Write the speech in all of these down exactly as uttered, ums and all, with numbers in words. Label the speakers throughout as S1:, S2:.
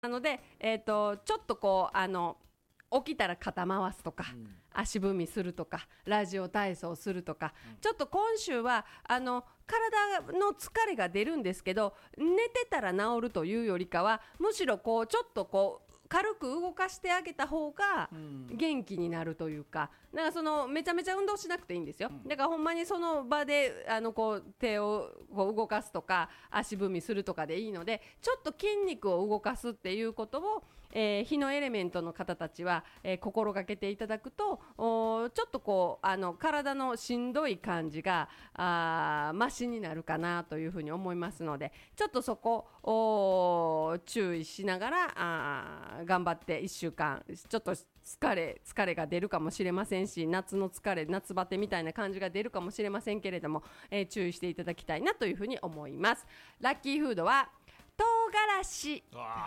S1: なので、えーと、ちょっとこうあの起きたら肩回すとか、うん、足踏みするとかラジオ体操するとか、うん、ちょっと今週はあの体の疲れが出るんですけど、寝てたら治るというよりかはむしろこうちょっとこう軽く動かしてあげた方が元気になるというか、うん、なんかそのめちゃめちゃ運動しなくていいんですよ、うん、だからほんまにその場であのこう手をこう動かすとか足踏みするとかでいいので、ちょっと筋肉を動かすっていうことを、えー、火のエレメントの方たちは、えー、心がけていただくと、おちょっとこうあの体のしんどい感じがあマシになるかなというふうに思いますので、ちょっとそこを注意しながらあ頑張っていっしゅうかん、ちょっと疲れ疲れが出るかもしれませんし、夏の疲れ夏バテみたいな感じが出るかもしれませんけれども、えー、注意していただきたいなというふうに思います。ラッキーフードは唐辛子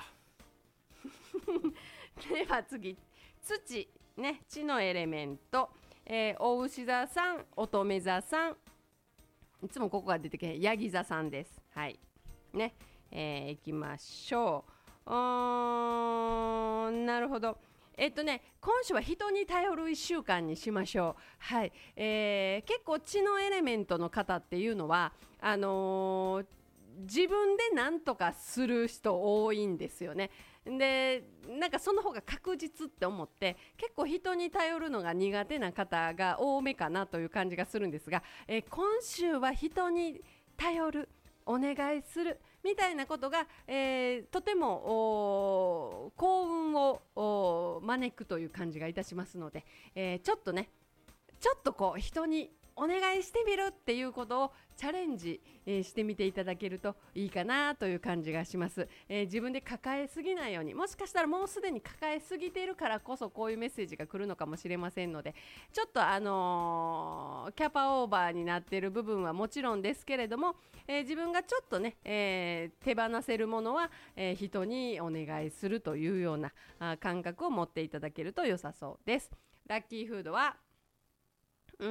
S1: では次、土ね、地のエレメント、えー、お牛座さん、乙女座さん、いつもここが出てきてヤギ座さんです。はいね、えー、いきましょう。うーん、なるほど。えっとね、今週は人に頼るいっしゅうかんにしましょう。はい、えー、結構地のエレメントの方っていうのはあのー、自分で何とかする人多いんですよね。で、なんかその方が確実って思って結構人に頼るのが苦手な方が多めかなという感じがするんですが、えー、今週は人に頼る、お願いするみたいなことが、えー、とても幸運を招くという感じがいたしますので、えー、ちょっとねちょっとこう人にお願いしてみるっていうことをチャレンジ、えー、してみていただけるといいかなという感じがします、えー、自分で抱えすぎないように、もしかしたらもうすでに抱えすぎているからこそこういうメッセージが来るのかもしれませんので、ちょっとあのー、キャパオーバーになっている部分はもちろんですけれども、えー、自分がちょっとね、えー、手放せるものは、えー、人にお願いするというようなあ感覚を持っていただけると良さそうです。ラッキーフードはう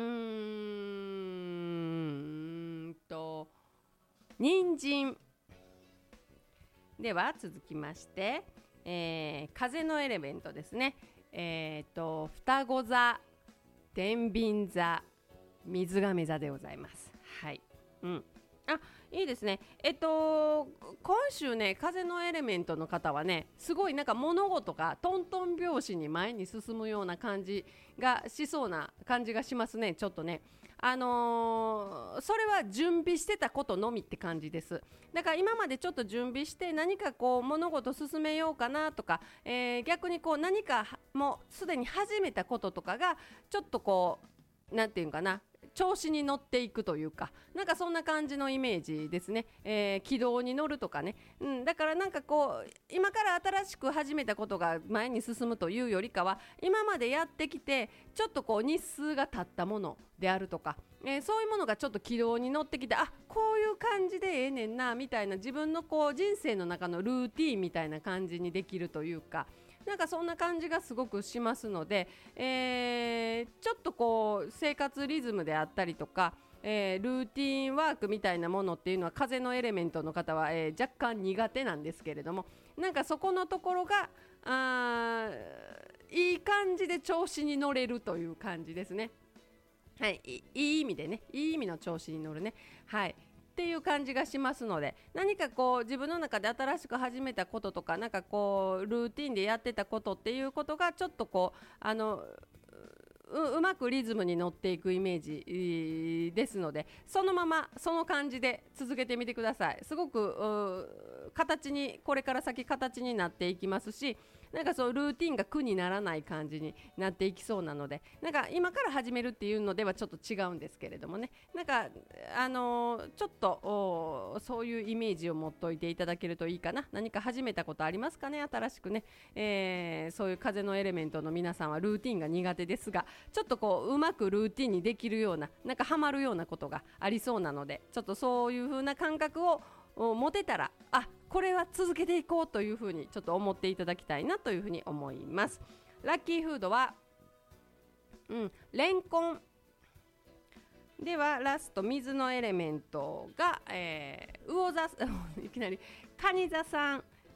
S1: ーんと人参では続きまして、えー、風のエレメントですね。えーと双子座、天秤座、水亀座でございます。はい、うん、あ、いいですね。えっと今週ね、風のエレメントの方はね、すごいなんか物事がトントン拍子に前に進むような感じがしそうな感じがしますね。ちょっとね、あのー、それは準備してたことのみって感じです。だから今までちょっと準備して何かこう物事進めようかなとか、えー、逆にこう何かもうすでに始めたこととかがちょっとこうなんていうかな、調子に乗っていくというか、なんかそんな感じのイメージですね、えー、軌道に乗るとかね、うん、だからなんかこう今から新しく始めたことが前に進むというよりかは、今までやってきてちょっとこう日数が経ったものであるとか、えー、そういうものがちょっと軌道に乗ってきて、あ、こういう感じでええねんなみたいな、自分のこう人生の中のルーティーンみたいな感じにできるというか、なんかそんな感じがすごくしますので、えー、ちょっとこう生活リズムであったりとか、えー、ルーティンワークみたいなものっていうのは風のエレメントの方は、えー、若干苦手なんですけれども、なんかそこのところがあいい感じで調子に乗れるという感じですね。はい、いい意味でね、いい意味の調子に乗るね、はいっていう感じがしますので、何かこう自分の中で新しく始めたこととか、なんかこうルーティンでやってたことっていうことがちょっとこうあの う, うまくリズムに乗っていくイメージですので、そのままその感じで続けてみてください。すごく形にこれから先形になっていきますし、なんかそうルーティンが苦にならない感じになっていきそうなので、なんか今から始めるっていうのではちょっと違うんですけれどもね、なんかあのー、ちょっとそういうイメージを持っておいていただけるといいかな。何か始めたことありますかね、新しくね、えー、そういう風のエレメントの皆さんはルーティンが苦手ですが、ちょっとこううまくルーティンにできるような、なんかハマるようなことがありそうなので、ちょっとそういう風な感覚を持てたら、あ、これは続けていこうというふうにちょっと思っていただきたいなというふうに思います。ラッキーフードは、うん、レンコンではラスト水のエレメントが、えー、魚座いきなり蟹座さん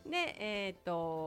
S1: で、えーと